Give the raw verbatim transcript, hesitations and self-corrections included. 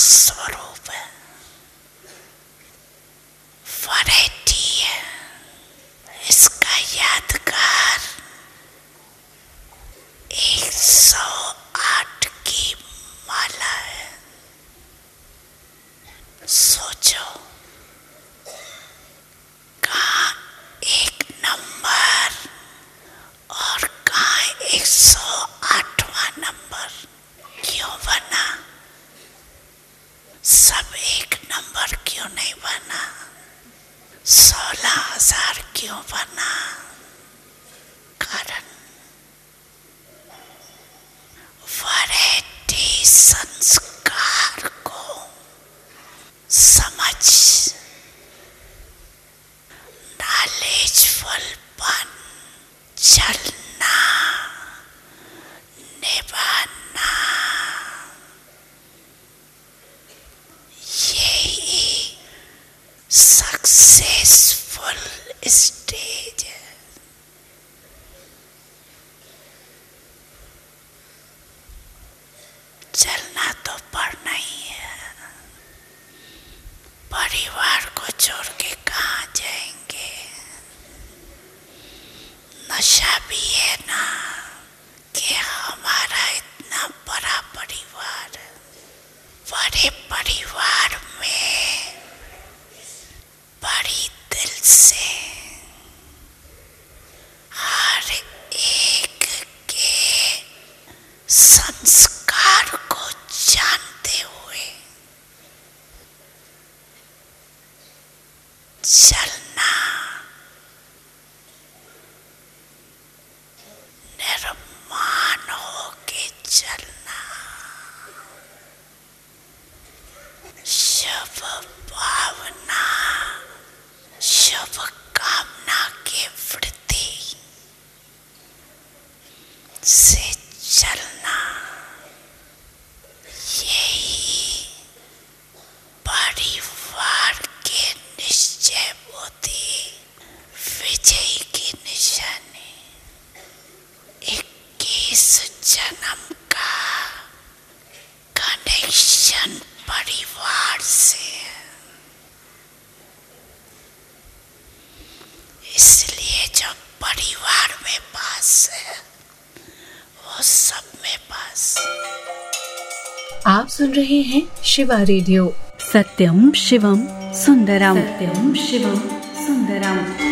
स्वरूप है, वैरायटी है। इसका यादगार एक सौ आठ की माला है। सोचो, कहाँ एक नंबर और कहाँ एक सौ आठवां नंबर क्यों बना? सब एक नंबर क्यों नहीं बना? सोलह हजार क्यों बना? कारण वैरायटी संस्कार को समझ, नॉलेजफुलपन, चलना, निभाना, यही सक्सेसफुल स्टेज है। चलना तो पड़ना ही है। परिवार को छोड़ के कहाँ जाएंगे? नशा भी है ना कि हमारा इतना बड़ा परिवार, बड़े परिवार में बड़ी दिल से हर एक के संस्कार को जानते हुए चलना, निर्माण होके चलना, शुभ भावना, शुभ कामना के वृद्धि से चलना, यही परिवार के निश्चय बुद्धि विजय की निशानी। इक्कीस जन्म का कनेक्शन परिवार से है, इसलिए जो परिवार में पास है वो सब में पास। आप सुन रहे हैं शिवा रेडियो। सत्यम शिवम सुंदरम। सत्यम शिवम सुंदरम।